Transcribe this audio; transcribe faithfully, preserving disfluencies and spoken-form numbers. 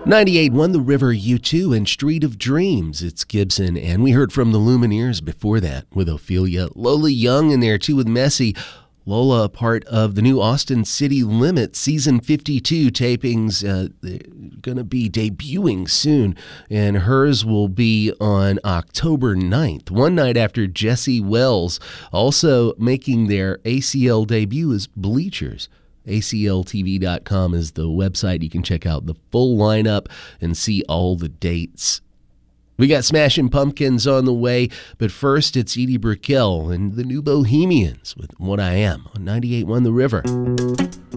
ninety-eight point one The River, U two, and Street of Dreams. It's Gibson, and we heard from the Lumineers before that with Ophelia. Lola Young in there, too, with Messy. Lola, a part of the new Austin City Limits Season fifty-two tapings. Uh, they're going to be debuting soon, and hers will be on October ninth, one night after Jesse Wells. Also making their A C L debut is Bleachers. A C L T V dot com is the website. You can check out the full lineup and see all the dates. We got Smashing Pumpkins on the way, but first it's Edie Brickell and the New Bohemians with What I Am on ninety-eight point one The River.